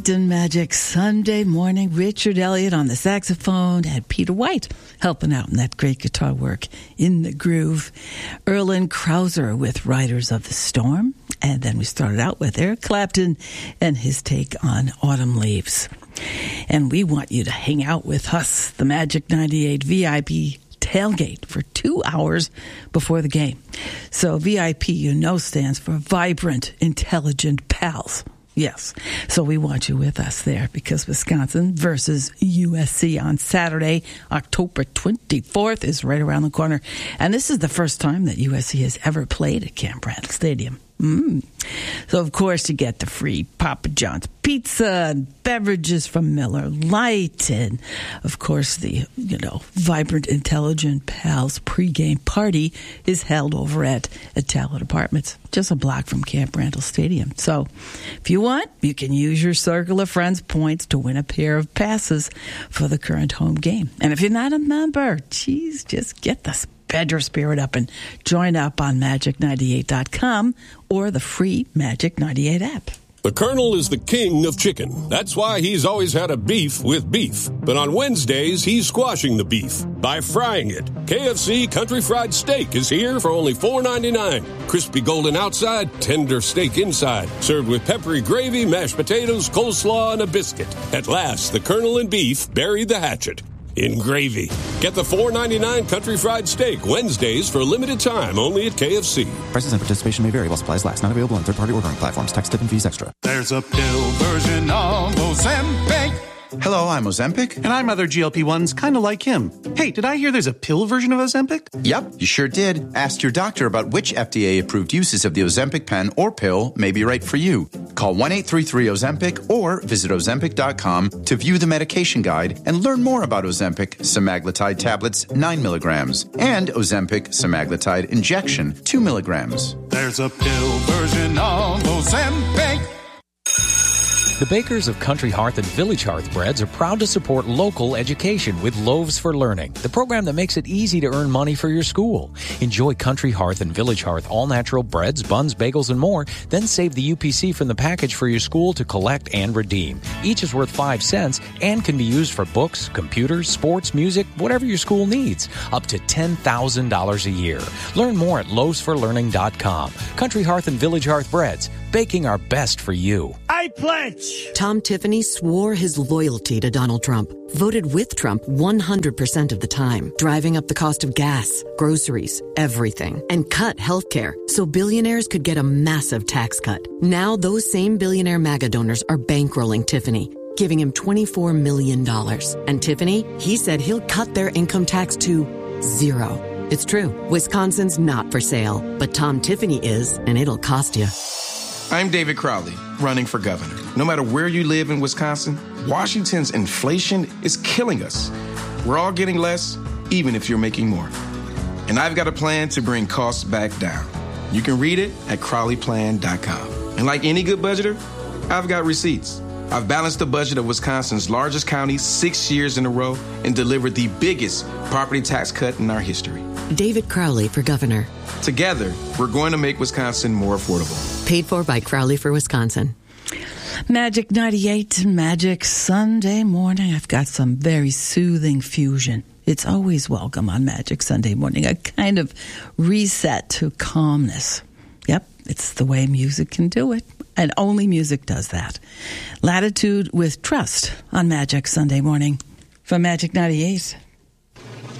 Magic Sunday morning. Richard Elliott on the saxophone and Peter White helping out in that great guitar work in the groove. Erlen Krauser with Riders of the Storm. And then we started out with Eric Clapton and his take on Autumn Leaves. And we want you to hang out with us, the Magic 98 VIP tailgate, for 2 hours before the game. So VIP, stands for Vibrant, Intelligent Pals. Yes. So we want you with us there because Wisconsin versus USC on Saturday, October 24th is right around the corner. And this is the first time that USC has ever played at Camp Randall Stadium. So, of course, you get the free Papa John's pizza and beverages from Miller Lite. And, of course, the, Vibrant Intelligent Pals pregame party is held over at Talent Apartments, just a block from Camp Randall Stadium. So, if you want, you can use your Circle of Friends points to win a pair of passes for the current home game. And if you're not a member, just get the Pedro spirit up and join up on Magic98.com or the free Magic 98 app. The Colonel is the king of chicken. That's why he's always had a beef with beef. But on Wednesdays, he's squashing the beef by frying it. KFC Country Fried Steak is here for only $4.99. Crispy golden outside, tender steak inside. Served with peppery gravy, mashed potatoes, coleslaw, and a biscuit. At last, the Colonel and beef buried the hatchet in gravy. Get the $4.99 Country Fried Steak Wednesdays for a limited time only at KFC. Prices and participation may vary while supplies last. Not available on third-party ordering platforms. Tax, tip, and fees extra. There's a pill version of Ozempic. Hello, I'm Ozempic. And I'm other GLP-1s kind of like him. Hey, did I hear there's a pill version of Ozempic? Yep, you sure did. Ask your doctor about which FDA-approved uses of the Ozempic pen or pill may be right for you. Call 1-833-OZEMPIC or visit Ozempic.com to view the medication guide and learn more about Ozempic semaglutide tablets 9 milligrams and Ozempic semaglutide injection 2 milligrams. There's a pill version of Ozempic. The bakers of Country Hearth and Village Hearth Breads are proud to support local education with Loaves for Learning, the program that makes it easy to earn money for your school. Enjoy Country Hearth and Village Hearth all-natural breads, buns, bagels, and more. Then save the UPC from the package for your school to collect and redeem. Each is worth 5 cents and can be used for books, computers, sports, music, whatever your school needs. Up to $10,000 a year. Learn more at loavesforlearning.com. Country Hearth and Village Hearth Breads, baking our best for you. I pledge! Tom Tiffany swore his loyalty to Donald Trump, voted with Trump 100% of the time, driving up the cost of gas, groceries, everything, and cut health care so billionaires could get a massive tax cut. Now those same billionaire MAGA donors are bankrolling Tiffany, giving him $24 million. And Tiffany, he said he'll cut their income tax to 0. It's true. Wisconsin's not for sale, but Tom Tiffany is, and it'll cost you. I'm David Crowley, running for governor. No matter where you live in Wisconsin, Washington's inflation is killing us. We're all getting less, even if you're making more. And I've got a plan to bring costs back down. You can read it at CrowleyPlan.com. And like any good budgeter, I've got receipts. I've balanced the budget of Wisconsin's largest county 6 years in a row and delivered the biggest property tax cut in our history. David Crowley for governor. Together, we're going to make Wisconsin more affordable. Paid for by Crowley for Wisconsin. Magic 98, Magic Sunday morning. I've got some very soothing fusion. It's always welcome on Magic Sunday morning, a kind of reset to calmness. Yep, it's the way music can do it, and only music does that. Latitude with Trust on Magic Sunday morning from Magic 98.